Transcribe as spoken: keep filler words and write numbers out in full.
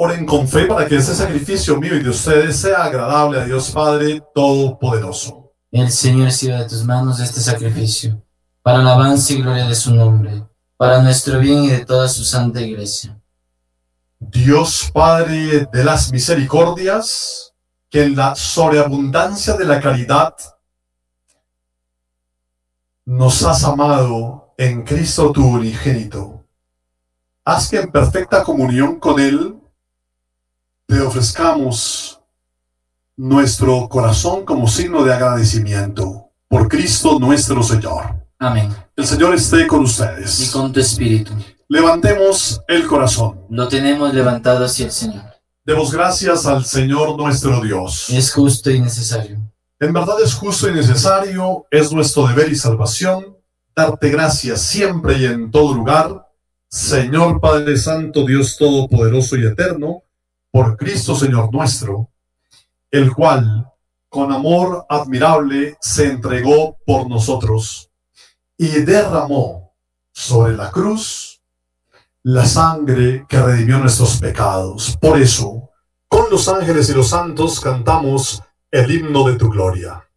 Oren con fe para que este sacrificio mío y de ustedes sea agradable a Dios Padre Todopoderoso. El Señor reciba de tus manos este sacrificio, para alabanza y gloria de su nombre, para nuestro bien y de toda su santa iglesia. Dios Padre de las misericordias, que en la sobreabundancia de la caridad nos has amado en Cristo tu unigénito, haz que en perfecta comunión con Él te ofrezcamos nuestro corazón como signo de agradecimiento por Cristo nuestro Señor. Amén. El Señor esté con ustedes. Y con tu espíritu. Levantemos el corazón. Lo tenemos levantado hacia el Señor. Demos gracias al Señor nuestro Dios. Es justo y necesario. En verdad es justo y necesario, es nuestro deber y salvación, darte gracias siempre y en todo lugar, Señor Padre Santo, Dios Todopoderoso y Eterno, por Cristo Señor nuestro, el cual, con amor admirable, se entregó por nosotros y derramó sobre la cruz la sangre que redimió nuestros pecados. Por eso, con los ángeles y los santos cantamos el himno de tu gloria.